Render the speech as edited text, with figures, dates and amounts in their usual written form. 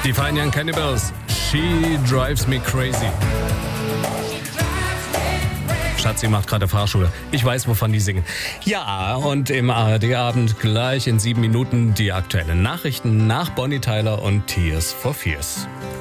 Die Fine Young Cannibals, She Drives Me Crazy. Schatzi macht gerade Fahrschule. Ich weiß, wovon die singen. Ja, und im ARD-Abend gleich in 7 Minuten die aktuellen Nachrichten nach Bonnie Tyler und Tears for Fears.